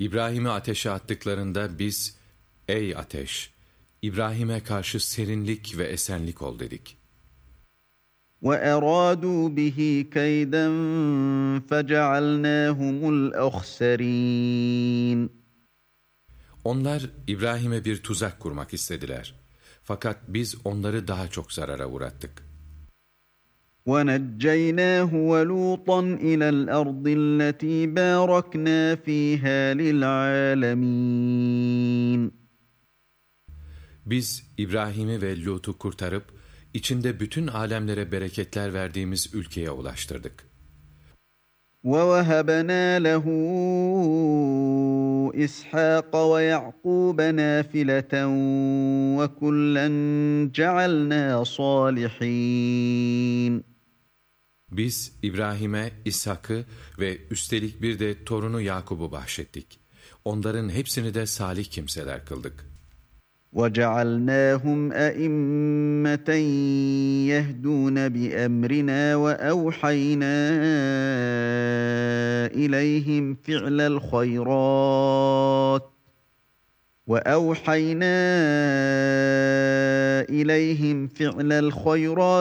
İbrahim'i ateşe attıklarında biz, ey ateş, İbrahim'e karşı serinlik ve esenlik ol dedik. وَأَرَادُوا بِهِ كَيْدًا فَجَعَلْنَاهُمُ الْأَخْسَرِينَ. Onlar İbrahim'e bir tuzak kurmak istediler. Fakat biz onları daha çok zarara uğrattık. وَنَجَّيْنَاهُ وَلُوطًا إِلَى الْأَرْضِ الَّتِي بَارَكْنَا فِيهَا لِلْعَالَمِينَ. Biz İbrahim'i ve Lut'u kurtarıp, içinde bütün alemlere bereketler verdiğimiz ülkeye ulaştırdık. وَوَهَبْنَا لَهُ إِسْحَاقَ وَيَعْقُوبَ نَافِلَةً وَكُلًّا جَعَلْنَا صَالِحِينَ. Biz İbrahim'e İshak'ı ve üstelik bir de torunu Yakub'u bahşettik. Onların hepsini de salih kimseler kıldık. وَجَعَلْنَاهُمْ أَئِمَّةً يَهْدُونَ بِأَمْرِنَا وَأَوْحَيْنَا إِلَيْهِمْ فِعْلَ الْخَيْرَاتِ